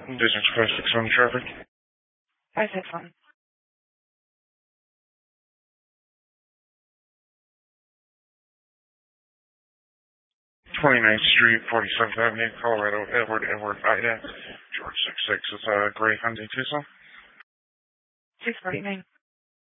Business 561 traffic. 561. 29th Street, 47th Avenue, Colorado, Edward, Ida, George 66. It's a gray Hyundai Tucson. 649.